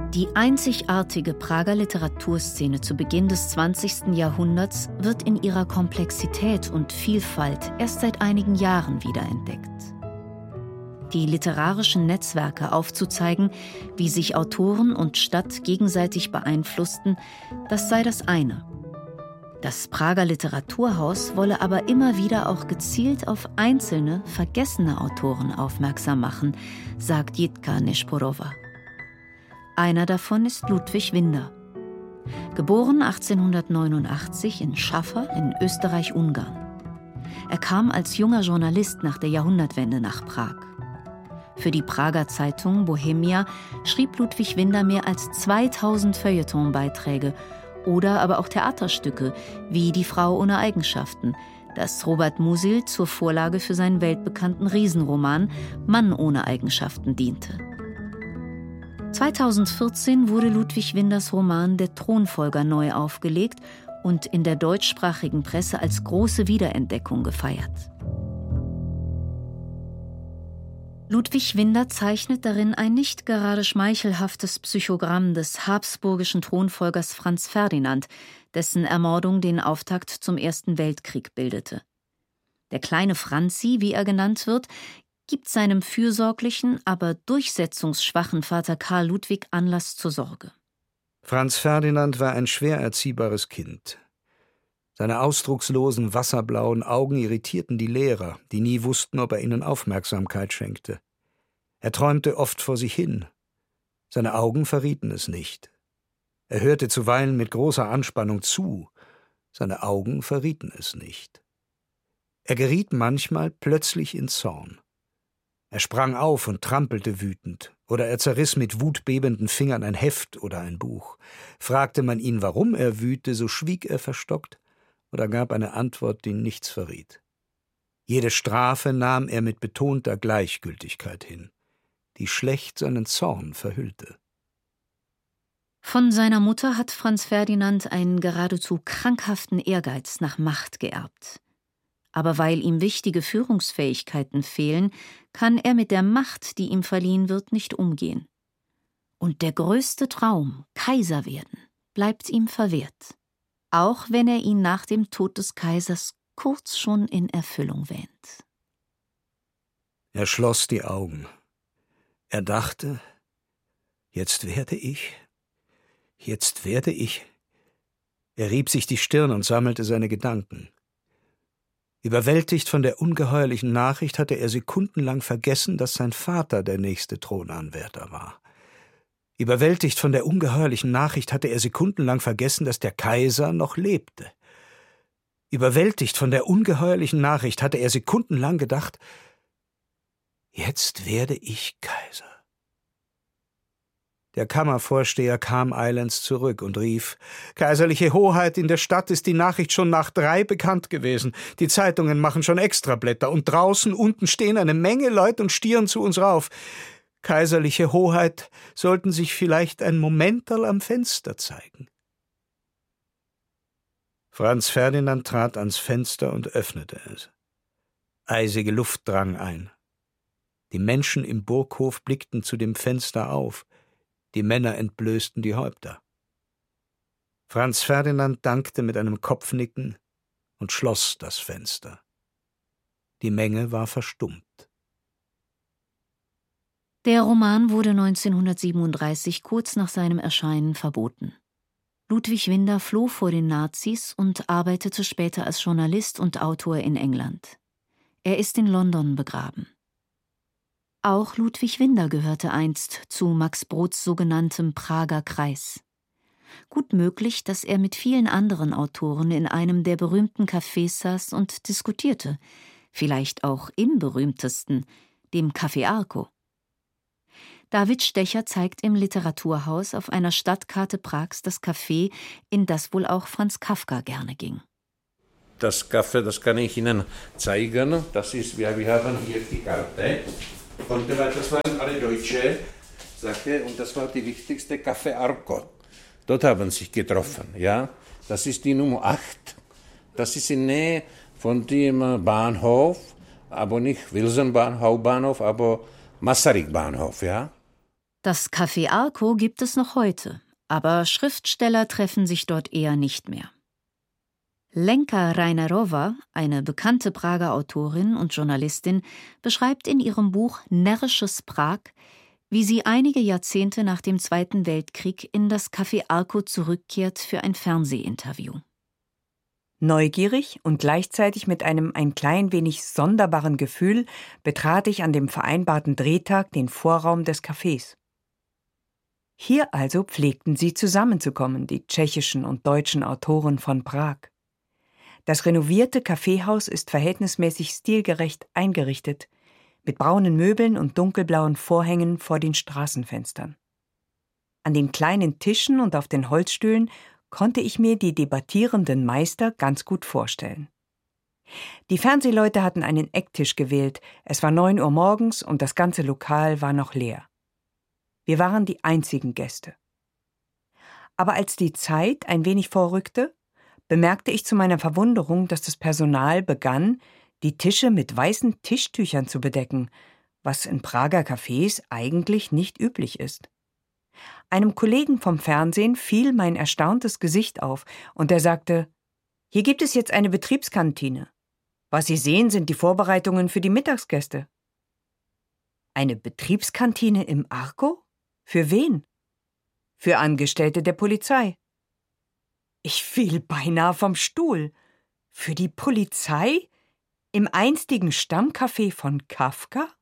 Die einzigartige Prager Literaturszene zu Beginn des 20. Jahrhunderts wird in ihrer Komplexität und Vielfalt erst seit einigen Jahren wiederentdeckt. Die literarischen Netzwerke aufzuzeigen, wie sich Autoren und Stadt gegenseitig beeinflussten, das sei das eine. Das Prager Literaturhaus wolle aber immer wieder auch gezielt auf einzelne, vergessene Autoren aufmerksam machen, sagt Jitka Nešporova. Einer davon ist Ludwig Winder. Geboren 1889 in Schaffer in Österreich-Ungarn. Er kam als junger Journalist nach der Jahrhundertwende nach Prag. Für die Prager Zeitung Bohemia schrieb Ludwig Winder mehr als 2000 Feuilletonbeiträge oder aber auch Theaterstücke wie Die Frau ohne Eigenschaften, das Robert Musil zur Vorlage für seinen weltbekannten Riesenroman Mann ohne Eigenschaften diente. 2014 wurde Ludwig Winders Roman Der Thronfolger neu aufgelegt und in der deutschsprachigen Presse als große Wiederentdeckung gefeiert. Ludwig Winder zeichnet darin ein nicht gerade schmeichelhaftes Psychogramm des habsburgischen Thronfolgers Franz Ferdinand, dessen Ermordung den Auftakt zum Ersten Weltkrieg bildete. Der kleine Franzi, wie er genannt wird, gibt seinem fürsorglichen, aber durchsetzungsschwachen Vater Karl Ludwig Anlass zur Sorge. Franz Ferdinand war ein schwer erziehbares Kind. Seine ausdruckslosen, wasserblauen Augen irritierten die Lehrer, die nie wussten, ob er ihnen Aufmerksamkeit schenkte. Er träumte oft vor sich hin. Seine Augen verrieten es nicht. Er hörte zuweilen mit großer Anspannung zu. Seine Augen verrieten es nicht. Er geriet manchmal plötzlich in Zorn. Er sprang auf und trampelte wütend, oder er zerriss mit wutbebenden Fingern ein Heft oder ein Buch. Fragte man ihn, warum er wüte, so schwieg er verstockt oder gab eine Antwort, die nichts verriet. Jede Strafe nahm er mit betonter Gleichgültigkeit hin, die schlecht seinen Zorn verhüllte. Von seiner Mutter hat Franz Ferdinand einen geradezu krankhaften Ehrgeiz nach Macht geerbt. Aber weil ihm wichtige Führungsfähigkeiten fehlen, kann er mit der Macht, die ihm verliehen wird, nicht umgehen. Und der größte Traum, Kaiser werden, bleibt ihm verwehrt. Auch wenn er ihn nach dem Tod des Kaisers kurz schon in Erfüllung wähnt. Er schloss die Augen. Er dachte, jetzt werde ich. Er rieb sich die Stirn und sammelte seine Gedanken. Überwältigt von der ungeheuerlichen Nachricht hatte er sekundenlang vergessen, dass sein Vater der nächste Thronanwärter war. Überwältigt von der ungeheuerlichen Nachricht hatte er sekundenlang vergessen, dass der Kaiser noch lebte. Überwältigt von der ungeheuerlichen Nachricht hatte er sekundenlang gedacht, jetzt werde ich Kaiser. Der Kammervorsteher kam eilends zurück und rief, »Kaiserliche Hoheit, in der Stadt ist die Nachricht schon nach 3 bekannt gewesen. Die Zeitungen machen schon Extrablätter und draußen unten stehen eine Menge Leute und stieren zu uns rauf. Kaiserliche Hoheit, sollten sich vielleicht ein Momenterl am Fenster zeigen.« Franz Ferdinand trat ans Fenster und öffnete es. Eisige Luft drang ein. Die Menschen im Burghof blickten zu dem Fenster auf. Die Männer entblößten die Häupter. Franz Ferdinand dankte mit einem Kopfnicken und schloss das Fenster. Die Menge war verstummt. Der Roman wurde 1937 kurz nach seinem Erscheinen verboten. Ludwig Winder floh vor den Nazis und arbeitete später als Journalist und Autor in England. Er ist in London begraben. Auch Ludwig Winder gehörte einst zu Max Brods sogenanntem Prager Kreis. Gut möglich, dass er mit vielen anderen Autoren in einem der berühmten Cafés saß und diskutierte, vielleicht auch im berühmtesten, dem Café Arco. David Stecher zeigt im Literaturhaus auf einer Stadtkarte Prags das Café, in das wohl auch Franz Kafka gerne ging. Das Café, das kann ich Ihnen zeigen. Das ist, wir haben hier die Karte. Und das waren alle Deutsche, sagte, und das war die wichtigste Café Arco. Dort haben sie sich getroffen, ja. Das ist die Nummer 8. Das ist in Nähe von dem Bahnhof, aber nicht Wilson Hauptbahnhof, aber Masaryk Bahnhof, ja. Das Café Arco gibt es noch heute, aber Schriftsteller treffen sich dort eher nicht mehr. Lenka Reinerová, eine bekannte Prager Autorin und Journalistin, beschreibt in ihrem Buch Närrisches Prag, wie sie einige Jahrzehnte nach dem Zweiten Weltkrieg in das Café Arco zurückkehrt für ein Fernsehinterview. Neugierig und gleichzeitig mit einem ein klein wenig sonderbaren Gefühl betrat ich an dem vereinbarten Drehtag den Vorraum des Cafés. Hier also pflegten sie zusammenzukommen, die tschechischen und deutschen Autoren von Prag. Das renovierte Kaffeehaus ist verhältnismäßig stilgerecht eingerichtet, mit braunen Möbeln und dunkelblauen Vorhängen vor den Straßenfenstern. An den kleinen Tischen und auf den Holzstühlen konnte ich mir die debattierenden Meister ganz gut vorstellen. Die Fernsehleute hatten einen Ecktisch gewählt, es war 9 Uhr morgens und das ganze Lokal war noch leer. Wir waren die einzigen Gäste. Aber als die Zeit ein wenig vorrückte, bemerkte ich zu meiner Verwunderung, dass das Personal begann, die Tische mit weißen Tischtüchern zu bedecken, was in Prager Cafés eigentlich nicht üblich ist. Einem Kollegen vom Fernsehen fiel mein erstauntes Gesicht auf und er sagte: »Hier gibt es jetzt eine Betriebskantine. Was Sie sehen, sind die Vorbereitungen für die Mittagsgäste.« Eine Betriebskantine im Arco? Für wen? Für Angestellte der Polizei. Ich fiel beinahe vom Stuhl. Für die Polizei? Im einstigen Stammcafé von Kafka?